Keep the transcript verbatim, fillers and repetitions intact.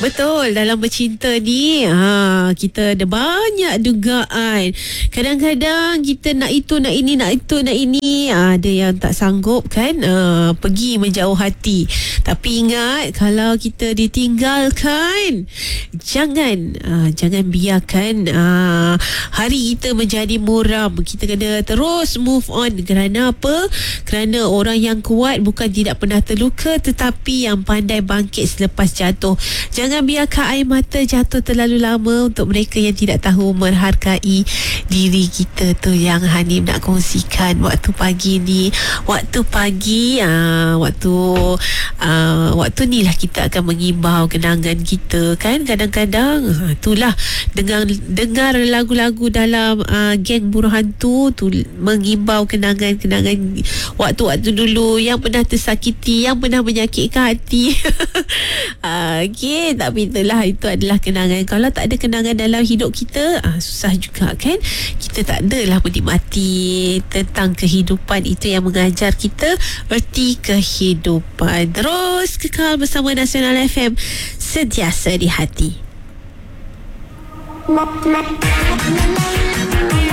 Betul, dalam bercinta ni ha, kita ada banyak dugaan. Kadang-kadang kita nak itu, nak ini, nak itu, nak ini. ha, Ada yang tak sanggup kan, ha, pergi menjauh hati. Tapi ingat, kalau kita ditinggalkan, Jangan ha, Jangan biarkan ha, hari kita menjadi muram. Kita kena terus move on. Kerana apa? Kerana orang yang kuat bukan tidak pernah terluka, tetapi yang pandai bangkit selepas jatuh. Jangan biarkan air mata jatuh terlalu lama untuk mereka yang tidak tahu menghargai diri kita tu. Yang Hanif nak kongsikan waktu pagi ni. Waktu pagi aa, Waktu aa, Waktu ni lah kita akan mengimbau kenangan kita kan. Kadang-kadang aa, itulah dengar, dengar lagu-lagu dalam aa, geng buruh hantu tu, mengimbau kenangan-kenangan waktu-waktu dulu yang pernah tersakiti, yang pernah menyakitkan hati. Okey, tapi itulah, itu adalah kenangan. Kalau tak ada kenangan dalam hidup kita, ah, susah juga kan. Kita tak adalah menikmati tentang kehidupan. Itu yang mengajar kita erti kehidupan. Terus kekal bersama Nasional F M, sentiasa di hati.